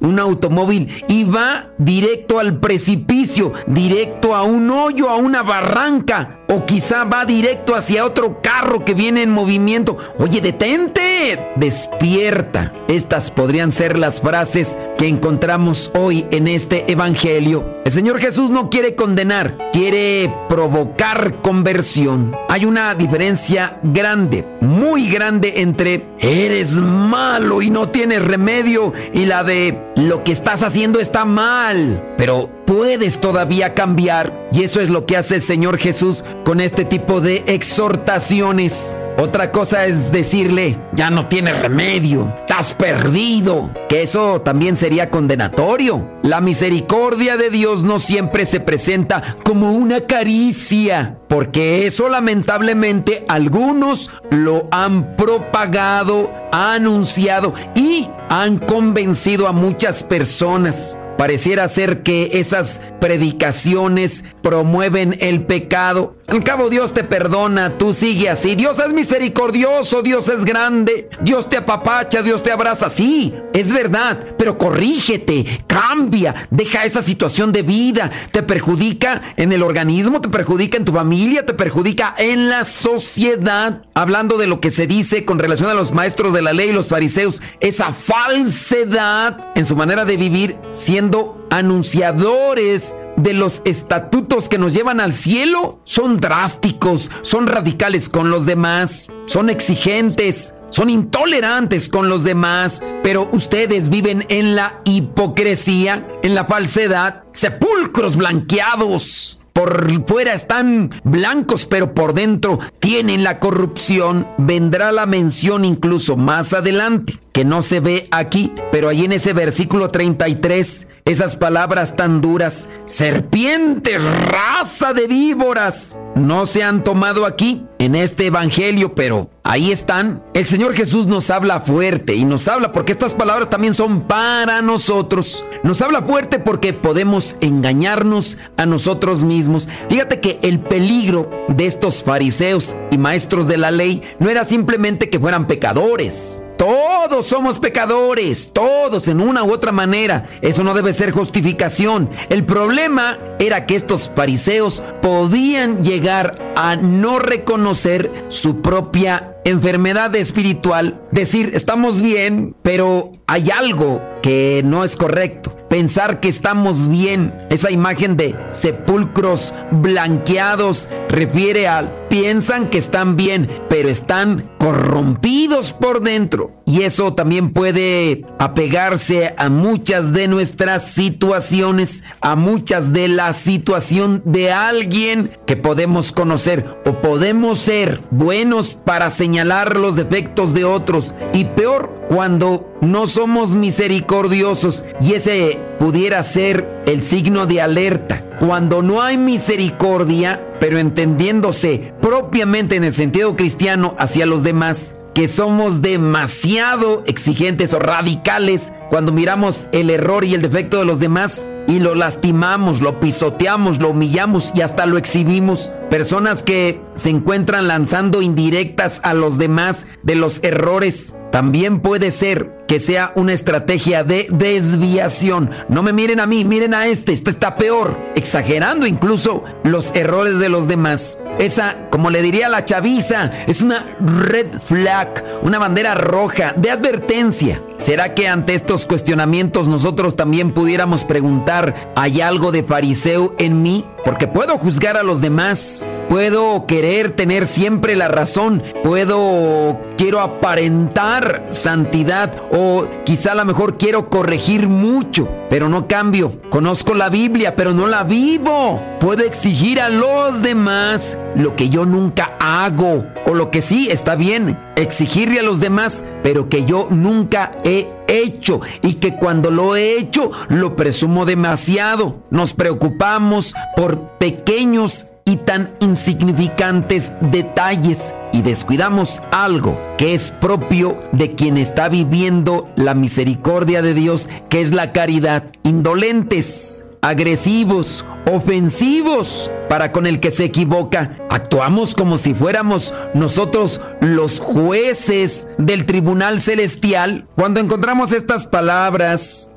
un automóvil y va directo al precipicio, directo a un hoyo, a una barranca, o quizá va directo hacia otro carro que viene en movimiento. Oye, detente, despierta. Estas podrían ser las frases que encontramos hoy en este evangelio. El Señor Jesús no quiere condenar, quiere provocar conversión. Hay una diferencia grande, muy grande, entre eres malo y no tienes remedio y la de lo que estás haciendo está mal, pero puedes todavía cambiar. Y eso es lo que hace el Señor Jesús con este tipo de exhortaciones. Otra cosa es decirle, ya no tienes remedio, estás perdido, que eso también sería condenatorio. La misericordia de Dios no siempre se presenta como una caricia, porque eso lamentablemente algunos lo han propagado, anunciado y han convencido a muchas personas. Pareciera ser que esas predicaciones promueven el pecado. Al cabo, Dios te perdona, tú sigue así. Dios es misericordioso, Dios es grande, Dios te apapacha, Dios te abraza. Sí, es verdad, pero corrígete, cambia, deja esa situación de vida. Te perjudica en el organismo, te perjudica en tu familia, te perjudica en la sociedad. Hablando de lo que se dice con relación a los maestros de la ley y los fariseos, esa falsedad en su manera de vivir, siendo anunciadores de los estatutos que nos llevan al cielo, son drásticos, son radicales con los demás, son exigentes, son intolerantes con los demás, pero ustedes viven en la hipocresía, en la falsedad, sepulcros blanqueados. Por fuera están blancos, pero por dentro tienen la corrupción. Vendrá la mención incluso más adelante, que no se ve aquí, pero ahí en ese versículo 33, esas palabras tan duras, serpientes, raza de víboras, no se han tomado aquí en este evangelio, pero ahí están. El Señor Jesús nos habla fuerte y nos habla porque estas palabras también son para nosotros. Nos habla fuerte porque podemos engañarnos a nosotros mismos. Fíjate que el peligro de estos fariseos y maestros de la ley no era simplemente que fueran pecadores. Todos somos pecadores, todos en una u otra manera. Eso no debe ser justificación. El problema era que estos fariseos podían llegar a no reconocer su propia enfermedad espiritual. Decir, estamos bien, pero hay algo que no es correcto. Pensar que estamos bien. Esa imagen de sepulcros blanqueados refiere a piensan que están bien, pero están corrompidos por dentro. Y eso también puede apegarse a muchas de nuestras situaciones, a muchas de la situación de alguien que podemos conocer o podemos ser buenos para señalar los defectos de otros. Y peor, cuando no somos misericordiosos, y ese pudiera ser el signo de alerta. Cuando no hay misericordia, pero entendiéndose propiamente en el sentido cristiano hacia los demás, que somos demasiado exigentes o radicales cuando miramos el error y el defecto de los demás y lo lastimamos, lo pisoteamos, lo humillamos y hasta lo exhibimos. Personas que se encuentran lanzando indirectas a los demás de los errores. También puede ser que sea una estrategia de desviación. No me miren a mí, miren a este está peor. Exagerando incluso los errores de los demás. Esa, como le diría la chaviza, es una red flag, una bandera roja de advertencia. ¿Será que ante estos cuestionamientos nosotros también pudiéramos preguntar, ¿hay algo de fariseo en mí? Porque puedo juzgar a los demás, puedo querer tener siempre la razón, quiero aparentar santidad o quizá a lo mejor quiero corregir mucho, pero no cambio. Conozco la Biblia, pero no la vivo. Puedo exigir a los demás lo que yo nunca hago, o lo que sí está bien, exigirle a los demás, pero que yo nunca he hecho, y que cuando lo he hecho lo presumo demasiado. Nos preocupamos por pequeños y tan insignificantes detalles y descuidamos algo que es propio de quien está viviendo la misericordia de Dios, que es la caridad. Indolentes, agresivos, ofensivos para con el que se equivoca. Actuamos como si fuéramos nosotros los jueces del tribunal celestial. Cuando encontramos estas palabras